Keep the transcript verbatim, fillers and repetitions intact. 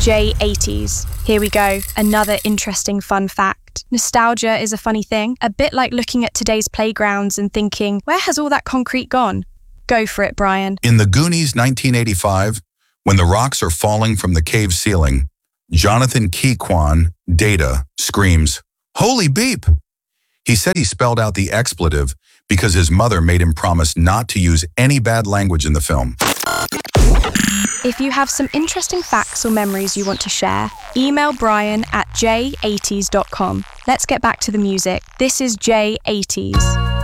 J eighties. Here we go, another interesting fun fact. Nostalgia is a funny thing, a bit like looking at today's playgrounds and thinking, where has all that concrete gone? Go for it, Brian. In The Goonies nineteen eighty-five, when the rocks are falling from the cave ceiling, Jonathan Keyquan, Data, screams, "Holy beep!" He said he spelled out the expletive because his mother made him promise not to use any bad language in the film. If you have some interesting facts or memories you want to share, email Brian at j eighties dot com. Let's get back to the music. This is J eighties.